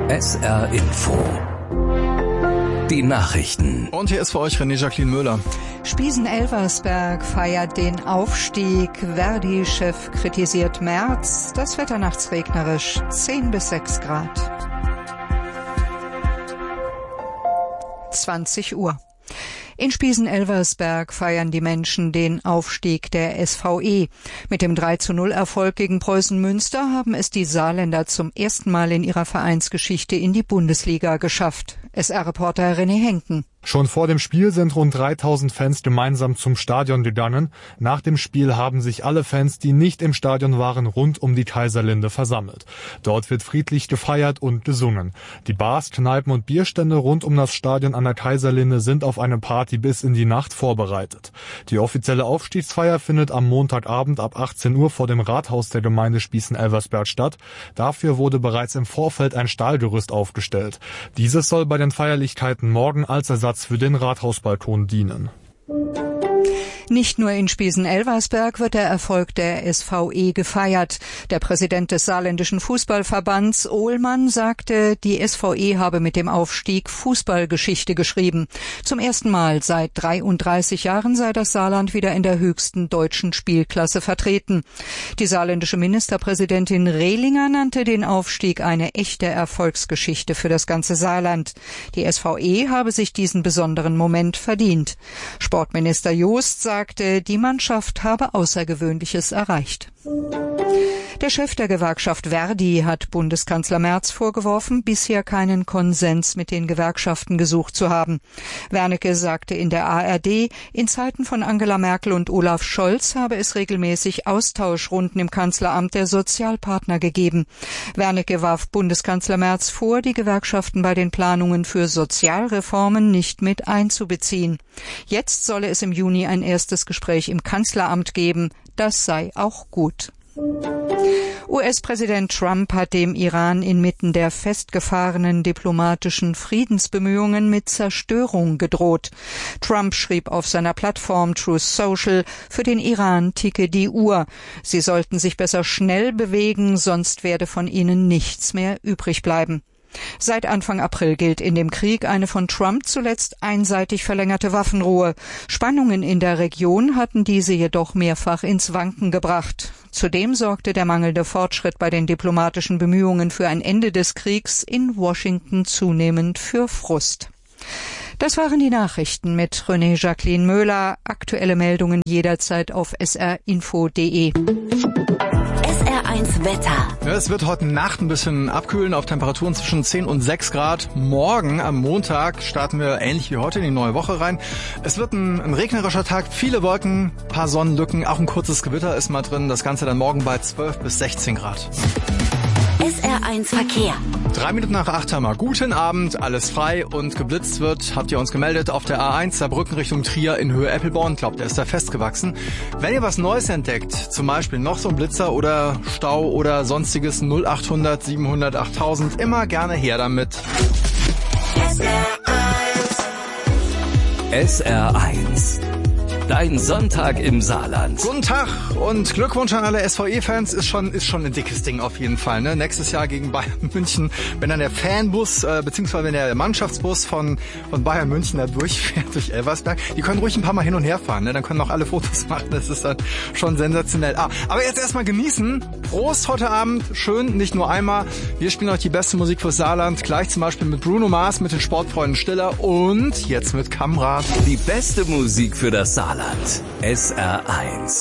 SR Info. Die Nachrichten. Und hier ist für euch René Jacqueline Müller. Spiesen-Elversberg feiert den Aufstieg. Verdi-Chef kritisiert Merz. Das Wetter nachts regnerisch. 10 bis 6 Grad. 20 Uhr. In Spiesen-Elversberg feiern die Menschen den Aufstieg der SVE. Mit dem 3:0-Erfolg gegen Preußen Münster haben es die Saarländer zum ersten Mal in ihrer Vereinsgeschichte in die Bundesliga geschafft. SR-Reporter René Henken. Schon vor dem Spiel sind rund 3000 Fans gemeinsam zum Stadion gegangen. Nach dem Spiel haben sich alle Fans, die nicht im Stadion waren, rund um die Kaiserlinde versammelt. Dort wird friedlich gefeiert und gesungen. Die Bars, Kneipen und Bierstände rund um das Stadion an der Kaiserlinde sind auf eine Party bis in die Nacht vorbereitet. Die offizielle Aufstiegsfeier findet am Montagabend ab 18 Uhr vor dem Rathaus der Gemeinde Spiesen-Elversberg statt. Dafür wurde bereits im Vorfeld ein Stahlgerüst aufgestellt. Dieses soll bei den Feierlichkeiten morgen als Ersatz für den Rathausbalkon dienen. Nicht nur in Spiesen-Elversberg wird der Erfolg der SVE gefeiert. Der Präsident des saarländischen Fußballverbands, Ohlmann, sagte, die SVE habe mit dem Aufstieg Fußballgeschichte geschrieben. Zum ersten Mal seit 33 Jahren sei das Saarland wieder in der höchsten deutschen Spielklasse vertreten. Die saarländische Ministerpräsidentin Rehlinger nannte den Aufstieg eine echte Erfolgsgeschichte für das ganze Saarland. Die SVE habe sich diesen besonderen Moment verdient. Sportminister Joost sagte, die Mannschaft habe Außergewöhnliches erreicht. Der Chef der Gewerkschaft Verdi hat Bundeskanzler Merz vorgeworfen, bisher keinen Konsens mit den Gewerkschaften gesucht zu haben. Wernicke sagte in der ARD, in Zeiten von Angela Merkel und Olaf Scholz habe es regelmäßig Austauschrunden im Kanzleramt der Sozialpartner gegeben. Wernicke warf Bundeskanzler Merz vor, die Gewerkschaften bei den Planungen für Sozialreformen nicht mit einzubeziehen. Jetzt solle es im Juni ein erstes Gespräch im Kanzleramt geben. Das sei auch gut. US-Präsident Trump hat dem Iran inmitten der festgefahrenen diplomatischen Friedensbemühungen mit Zerstörung gedroht. Trump schrieb auf seiner Plattform Truth Social, für den Iran ticke die Uhr. Sie sollten sich besser schnell bewegen, sonst werde von ihnen nichts mehr übrig bleiben. Seit Anfang April gilt in dem Krieg eine von Trump zuletzt einseitig verlängerte Waffenruhe. Spannungen in der Region hatten diese jedoch mehrfach ins Wanken gebracht. Zudem sorgte der mangelnde Fortschritt bei den diplomatischen Bemühungen für ein Ende des Kriegs in Washington zunehmend für Frust. Das waren die Nachrichten mit René Jacqueline Müller. Aktuelle Meldungen jederzeit auf srinfo.de. SR1 Wetter. Ja, es wird heute Nacht ein bisschen abkühlen auf Temperaturen zwischen 10 und 6 Grad. Morgen am Montag starten wir ähnlich wie heute in die neue Woche rein. Es wird ein regnerischer Tag, viele Wolken, paar Sonnenlücken, auch ein kurzes Gewitter ist mal drin. Das Ganze dann morgen bei 12 bis 16 Grad. SR1 Verkehr. 3 Minuten nach 8 haben wir. Guten Abend, alles frei und geblitzt wird, habt ihr uns gemeldet, auf der A1 Saarbrücken Richtung Trier in Höhe Eppelborn. Glaubt, der ist da festgewachsen. Wenn ihr was Neues entdeckt, zum Beispiel noch so ein Blitzer oder Stau oder sonstiges, 0800 700 8000, immer gerne her damit. SR1. Dein Sonntag im Saarland. Guten Tag und Glückwunsch an alle SVE-Fans. Ist schon ein dickes Ding auf jeden Fall. Ne? Nächstes Jahr gegen Bayern München, wenn dann der Fanbus, beziehungsweise wenn der Mannschaftsbus von Bayern München da durchfährt durch Elversberg, die können ruhig ein paar Mal hin und her fahren. Ne? Dann können auch alle Fotos machen. Das ist dann schon sensationell. Aber jetzt erstmal genießen. Prost heute Abend. Schön, nicht nur einmal. Wir spielen euch die beste Musik fürs Saarland. Gleich zum Beispiel mit Bruno Mars, mit den Sportfreunden Stiller und jetzt mit Kamrat. Die beste Musik für das Saarland. SR1.